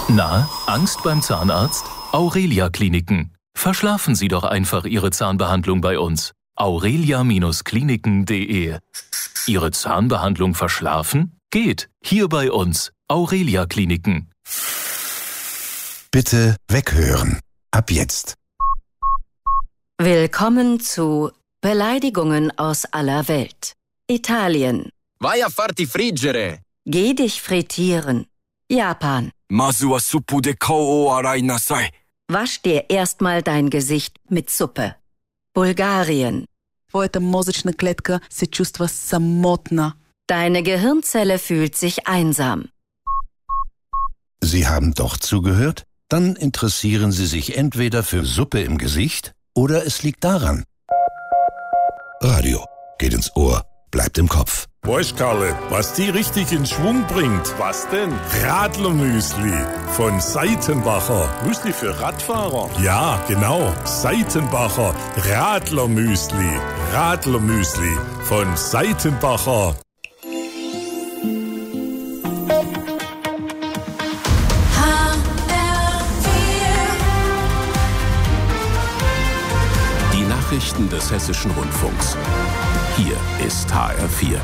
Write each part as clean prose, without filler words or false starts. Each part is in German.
Na, Angst beim Zahnarzt? Aurelia Kliniken. Verschlafen Sie doch einfach Ihre Zahnbehandlung bei uns. aurelia-kliniken.de. Ihre Zahnbehandlung verschlafen? Geht. Hier bei uns. Aurelia Kliniken. Bitte weghören. Ab jetzt. Willkommen zu Beleidigungen aus aller Welt. Italien. Vai a farti friggere. Geh dich frittieren. Japan. Masu wa suppu de kou o arai nasai. Wasch dir erstmal dein Gesicht mit Suppe. Bulgarien. Твоята мозъчна клетка се чувства самотна. Deine Gehirnzelle fühlt sich einsam. Sie haben doch zugehört? Dann interessieren Sie sich entweder für Suppe im Gesicht oder es liegt daran. Radio geht ins Ohr, bleibt im Kopf. Weißt, Karle, was die richtig in Schwung bringt? Was denn? Radlermüsli von Seitenbacher. Müsli für Radfahrer? Ja, genau. Seitenbacher Radlermüsli. Radlermüsli von Seitenbacher. Die Nachrichten des Hessischen Rundfunks. Hier ist HR4.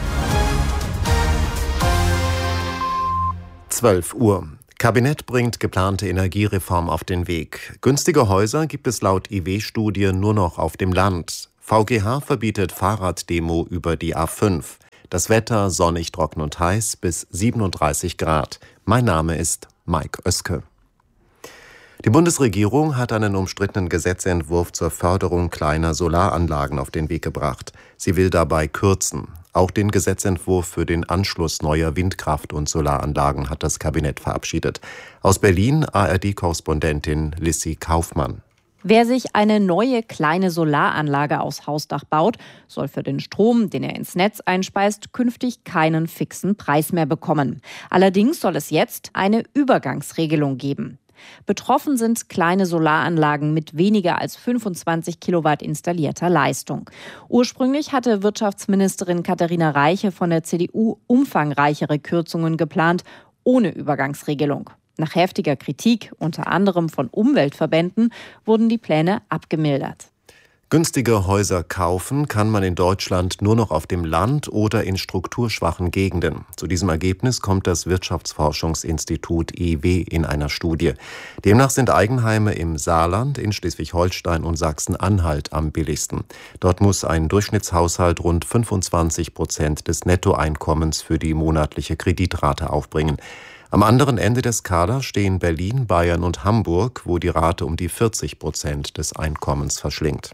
12 Uhr. Kabinett bringt geplante Energiereform auf den Weg. Günstige Häuser gibt es laut IW-Studie nur noch auf dem Land. VGH verbietet Fahrraddemo über die A5. Das Wetter sonnig, trocken und heiß bis 37 Grad. Mein Name ist Mike Oeske. Die Bundesregierung hat einen umstrittenen Gesetzentwurf zur Förderung kleiner Solaranlagen auf den Weg gebracht. Sie will dabei kürzen. Auch den Gesetzentwurf für den Anschluss neuer Windkraft- und Solaranlagen hat das Kabinett verabschiedet. Aus Berlin ARD-Korrespondentin Lissy Kaufmann. Wer sich eine neue kleine Solaranlage aufs Hausdach baut, soll für den Strom, den er ins Netz einspeist, künftig keinen fixen Preis mehr bekommen. Allerdings soll es jetzt eine Übergangsregelung geben. Betroffen sind kleine Solaranlagen mit weniger als 25 Kilowatt installierter Leistung. Ursprünglich hatte Wirtschaftsministerin Katharina Reiche von der CDU umfangreichere Kürzungen geplant, ohne Übergangsregelung. Nach heftiger Kritik, unter anderem von Umweltverbänden, wurden die Pläne abgemildert. Günstige Häuser kaufen kann man in Deutschland nur noch auf dem Land oder in strukturschwachen Gegenden. Zu diesem Ergebnis kommt das Wirtschaftsforschungsinstitut IW in einer Studie. Demnach sind Eigenheime im Saarland, in Schleswig-Holstein und Sachsen-Anhalt am billigsten. Dort muss ein Durchschnittshaushalt rund 25% des Nettoeinkommens für die monatliche Kreditrate aufbringen. Am anderen Ende der Skala stehen Berlin, Bayern und Hamburg, wo die Rate um die 40% des Einkommens verschlingt.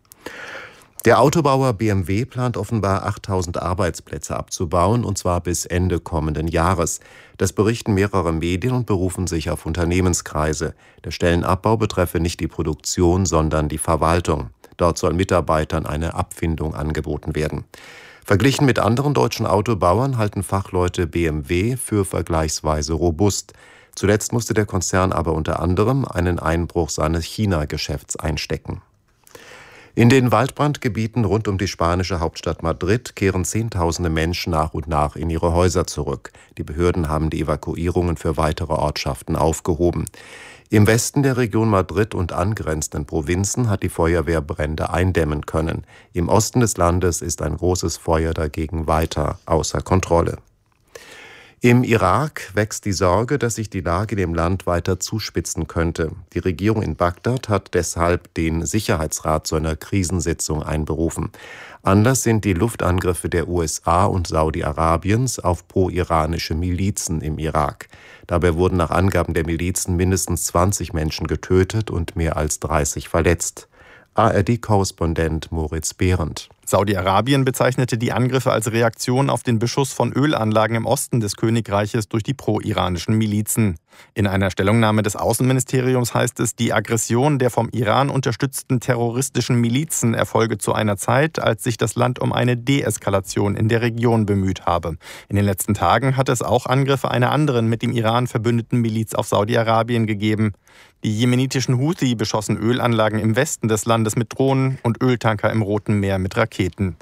Der Autobauer BMW plant offenbar 8.000 Arbeitsplätze abzubauen, und zwar bis Ende kommenden Jahres. Das berichten mehrere Medien und berufen sich auf Unternehmenskreise. Der Stellenabbau betreffe nicht die Produktion, sondern die Verwaltung. Dort soll Mitarbeitern eine Abfindung angeboten werden. Verglichen mit anderen deutschen Autobauern halten Fachleute BMW für vergleichsweise robust. Zuletzt musste der Konzern aber unter anderem einen Einbruch seines China-Geschäfts einstecken. In den Waldbrandgebieten rund um die spanische Hauptstadt Madrid kehren Zehntausende Menschen nach und nach in ihre Häuser zurück. Die Behörden haben die Evakuierungen für weitere Ortschaften aufgehoben. Im Westen der Region Madrid und angrenzenden Provinzen hat die Feuerwehr Brände eindämmen können. Im Osten des Landes ist ein großes Feuer dagegen weiter außer Kontrolle. Im Irak wächst die Sorge, dass sich die Lage in dem Land weiter zuspitzen könnte. Die Regierung in Bagdad hat deshalb den Sicherheitsrat zu einer Krisensitzung einberufen. Anlass sind die Luftangriffe der USA und Saudi-Arabiens auf pro-iranische Milizen im Irak. Dabei wurden nach Angaben der Milizen mindestens 20 Menschen getötet und mehr als 30 verletzt. ARD-Korrespondent Moritz Behrendt. Saudi-Arabien bezeichnete die Angriffe als Reaktion auf den Beschuss von Ölanlagen im Osten des Königreiches durch die pro-iranischen Milizen. In einer Stellungnahme des Außenministeriums heißt es, die Aggression der vom Iran unterstützten terroristischen Milizen erfolge zu einer Zeit, als sich das Land um eine Deeskalation in der Region bemüht habe. In den letzten Tagen hat es auch Angriffe einer anderen mit dem Iran verbündeten Miliz auf Saudi-Arabien gegeben. Die jemenitischen Houthi beschossen Ölanlagen im Westen des Landes mit Drohnen und Öltanker im Roten Meer mit Raketen.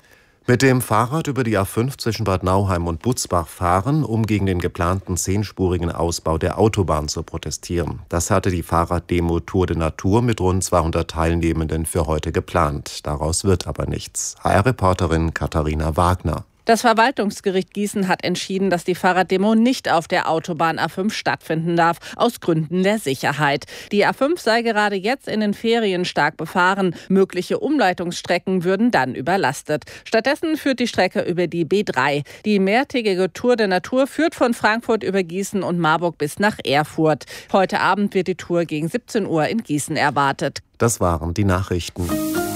Mit dem Fahrrad über die A5 zwischen Bad Nauheim und Butzbach fahren, um gegen den geplanten 10-spurigen Ausbau der Autobahn zu protestieren. Das hatte die Fahrraddemo Tour de Natur mit rund 200 Teilnehmenden für heute geplant. Daraus wird aber nichts. HR-Reporterin Katharina Wagner. Das Verwaltungsgericht Gießen hat entschieden, dass die Fahrraddemo nicht auf der Autobahn A5 stattfinden darf, aus Gründen der Sicherheit. Die A5 sei gerade jetzt in den Ferien stark befahren. Mögliche Umleitungsstrecken würden dann überlastet. Stattdessen führt die Strecke über die B3. Die mehrtägige Tour der Natur führt von Frankfurt über Gießen und Marburg bis nach Erfurt. Heute Abend wird die Tour gegen 17 Uhr in Gießen erwartet. Das waren die Nachrichten.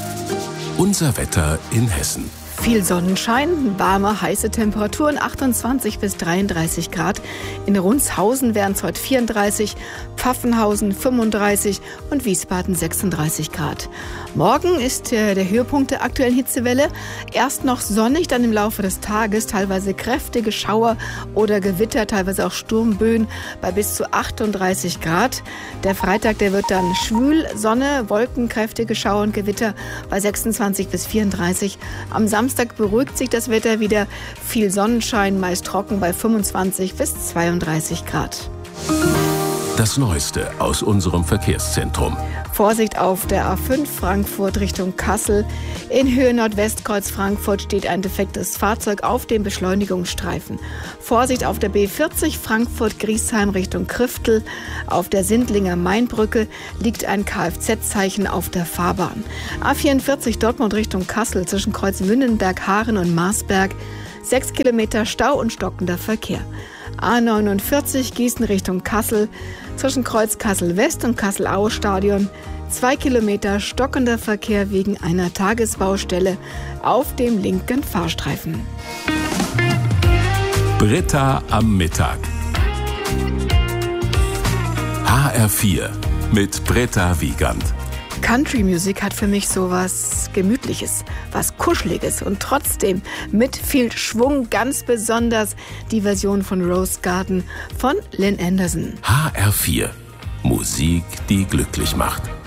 Unser Wetter in Hessen. Viel Sonnenschein, warme, heiße Temperaturen, 28 bis 33 Grad. In Rundshausen wären es heute 34, Pfaffenhausen 35 und Wiesbaden 36 Grad. Morgen ist der Höhepunkt der aktuellen Hitzewelle. Erst noch sonnig, dann im Laufe des Tages teilweise kräftige Schauer oder Gewitter, teilweise auch Sturmböen bei bis zu 38 Grad. Der Freitag, der wird dann schwül, Sonne, Wolken, kräftige Schauer und Gewitter bei 26 bis 34. Am Samstag beruhigt sich das Wetter wieder. Viel Sonnenschein, meist trocken bei 25 bis 32 Grad. Das Neueste aus unserem Verkehrszentrum. Vorsicht auf der A5 Frankfurt Richtung Kassel. In Höhe Nordwestkreuz Frankfurt steht ein defektes Fahrzeug auf dem Beschleunigungsstreifen. Vorsicht auf der B40 Frankfurt-Griesheim Richtung Kriftel. Auf der Sindlinger Mainbrücke liegt ein Kfz-Zeichen auf der Fahrbahn. A44 Dortmund Richtung Kassel zwischen Kreuz Wünnenberg, Haaren und Marsberg. 6 Kilometer Stau und stockender Verkehr. A49 Gießen Richtung Kassel zwischen Kreuz Kassel-West und Kassel-Aue-Stadion. 2 Kilometer stockender Verkehr wegen einer Tagesbaustelle auf dem linken Fahrstreifen. Britta am Mittag. HR4 mit Britta Wiegand. Country-Musik hat für mich so was Gemütliches, was Kuscheliges und trotzdem mit viel Schwung, ganz besonders die Version von Rose Garden von Lynn Anderson. HR4. Musik, die glücklich macht.